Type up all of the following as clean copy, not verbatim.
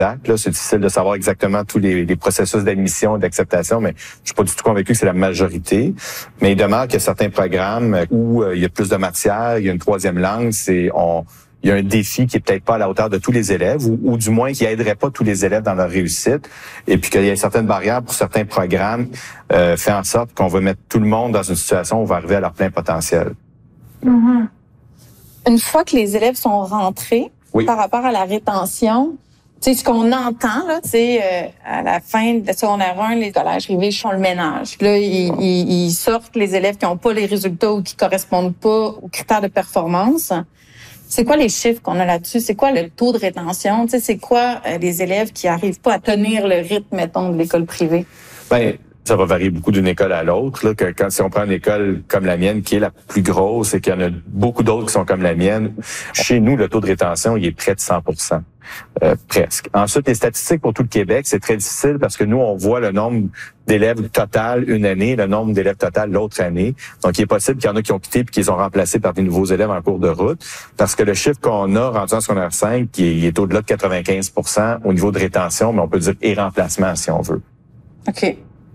Là, c'est difficile de savoir exactement tous les processus d'admission et d'acceptation, mais je suis pas du tout convaincu que c'est la majorité. Mais il demeure qu'il y a certains programmes où il y a plus de matière, il y a une troisième langue, il y a un défi qui est peut-être pas à la hauteur de tous les élèves, ou du moins qui aiderait pas tous les élèves dans leur réussite, et puis qu'il y a certaines barrières pour certains programmes, fait en sorte qu'on va mettre tout le monde dans une situation où on va arriver à leur plein potentiel. Mm-hmm. Une fois que les élèves sont rentrés, par rapport à la rétention, tu sais, ce qu'on entend, là, c'est à la fin de secondaire 1, les collèges privés font le ménage. Là, ils sortent les élèves qui n'ont pas les résultats ou qui correspondent pas aux critères de performance. C'est quoi les chiffres qu'on a là-dessus? C'est quoi le taux de rétention? Tu sais, c'est quoi les élèves qui arrivent pas à tenir le rythme, mettons, de l'école privée? Ben, ça va varier beaucoup d'une école à l'autre. Là, si on prend une école comme la mienne, qui est la plus grosse, et qu'il y en a beaucoup d'autres qui sont comme la mienne, chez nous, le taux de rétention, il est près de 100%. Presque. Ensuite, les statistiques pour tout le Québec, c'est très difficile parce que nous, on voit le nombre d'élèves total une année, le nombre d'élèves total l'autre année. Donc, il est possible qu'il y en a qui ont quitté puis qu'ils ont remplacé par des nouveaux élèves en cours de route. Parce que le chiffre qu'on a rendu en secondaire 5, il est au-delà de 95% au niveau de rétention, mais on peut dire et remplacement si on veut. OK.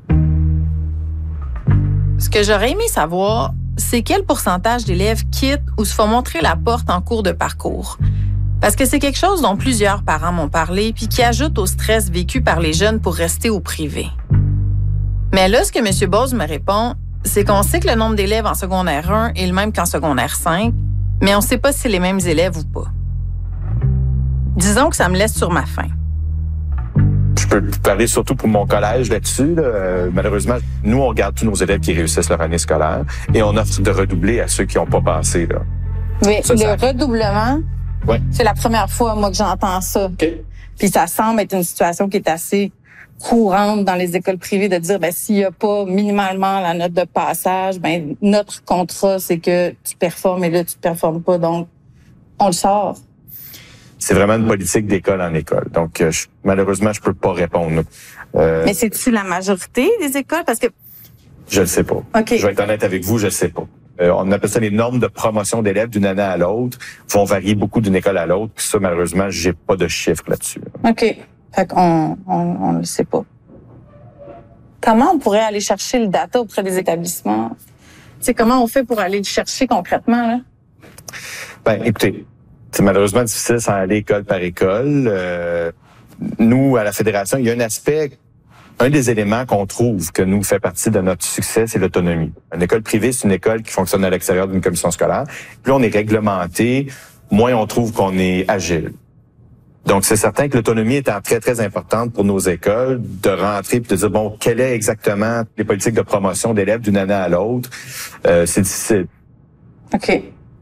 Ce que j'aurais aimé savoir, c'est quel pourcentage d'élèves quittent ou se font montrer la porte en cours de parcours. Parce que c'est quelque chose dont plusieurs parents m'ont parlé puis qui ajoute au stress vécu par les jeunes pour rester au privé. Mais là, ce que M. Bose me répond, c'est qu'on sait que le nombre d'élèves en secondaire 1 est le même qu'en secondaire 5, mais on ne sait pas si c'est les mêmes élèves ou pas. Disons que ça me laisse sur ma faim. Je peux parler surtout pour mon collège là-dessus. Malheureusement, nous, on regarde tous nos élèves qui réussissent leur année scolaire et on offre de redoubler à ceux qui n'ont pas passé. Là. Oui, redoublement, c'est la première fois, moi, que j'entends ça. Okay. Puis ça semble être une situation qui est assez courante dans les écoles privées de dire, s'il n'y a pas minimalement la note de passage, notre contrat, c'est que tu performes et là, tu ne performes pas. Donc, on le sort. C'est vraiment une politique d'école en école. Donc, malheureusement, je peux pas répondre. Mais c'est-tu la majorité des écoles? Parce que... Je le sais pas. Okay. Je vais être honnête avec vous, je le sais pas. On appelle ça les normes de promotion d'élèves d'une année à l'autre. Vont varier beaucoup d'une école à l'autre. Puis ça, malheureusement, j'ai pas de chiffres là-dessus. OK. Fait qu'on le sait pas. Comment on pourrait aller chercher le data auprès des établissements? Tu sais, comment on fait pour aller le chercher concrètement, là? Écoutez, c'est malheureusement difficile sans aller école par école. Nous, à la Fédération, il y a un des éléments qu'on trouve que nous fait partie de notre succès, c'est l'autonomie. Une école privée, c'est une école qui fonctionne à l'extérieur d'une commission scolaire. Plus on est réglementé, moins on trouve qu'on est agile. Donc, c'est certain que l'autonomie étant très, très importante pour nos écoles, de rentrer et de dire, quelles est exactement les politiques de promotion d'élèves d'une année à l'autre, c'est difficile. OK.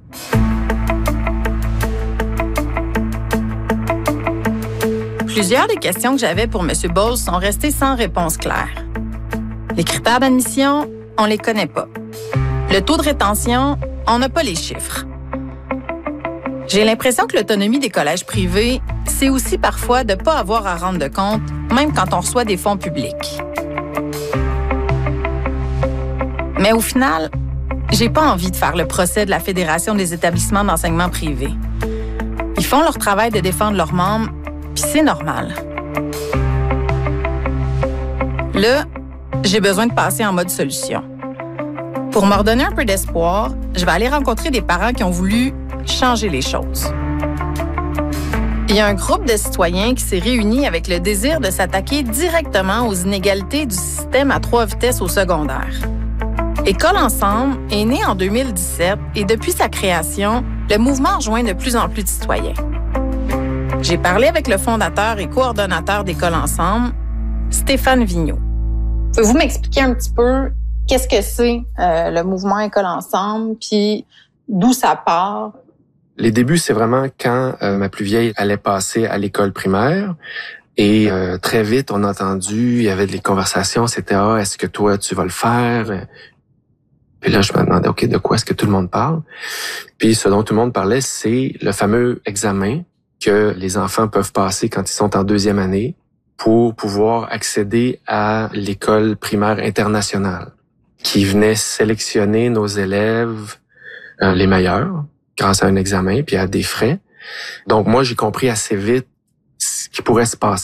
Plusieurs des questions que j'avais pour M. Bose sont restées sans réponse claire. Les critères d'admission, on les connaît pas. Le taux de rétention, on n'a pas les chiffres. J'ai l'impression que l'autonomie des collèges privés, c'est aussi parfois de ne pas avoir à rendre de compte, même quand on reçoit des fonds publics. Mais au final, j'ai pas envie de faire le procès de la Fédération des établissements d'enseignement privé. Ils font leur travail de défendre leurs membres, puis c'est normal. Là, j'ai besoin de passer en mode solution. Pour me redonner un peu d'espoir, je vais aller rencontrer des parents qui ont voulu changer les choses. Il y a un groupe de citoyens qui s'est réuni avec le désir de s'attaquer directement aux inégalités du système à 3 vitesses au secondaire. École Ensemble est né en 2017 et depuis sa création, le mouvement rejoint de plus en plus de citoyens. J'ai parlé avec le fondateur et coordonnateur d'École Ensemble, Stéphane Vigneault. Pouvez-vous m'expliquer un petit peu qu'est-ce que c'est le mouvement École Ensemble, puis d'où ça part? Les débuts, c'est vraiment quand ma plus vieille allait passer à l'école primaire. Et très vite, on a entendu, il y avait des conversations, c'était « Ah, est-ce que toi, tu vas le faire? » Puis là, je me demandais « OK, de quoi est-ce que tout le monde parle? » Puis ce dont tout le monde parlait, c'est le fameux examen que les enfants peuvent passer quand ils sont en 2e année pour pouvoir accéder à l'école primaire internationale, qui venait sélectionner nos élèves les meilleurs grâce à un examen puis à des frais. Donc moi, j'ai compris assez vite qui pourrait se passer.